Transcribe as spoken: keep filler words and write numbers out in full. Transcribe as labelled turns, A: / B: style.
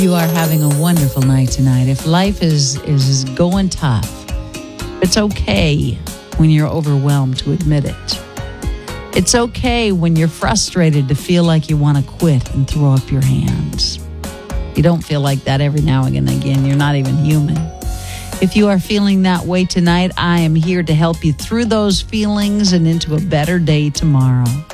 A: You are having a wonderful night tonight. If life is, is going tough, it's okay when you're overwhelmed to admit it. It's okay when you're frustrated to feel like you want to quit and throw up your hands. You don't feel like that every now and again. You're not even human. If you are feeling that way tonight, I am here to help you through those feelings and into a better day tomorrow.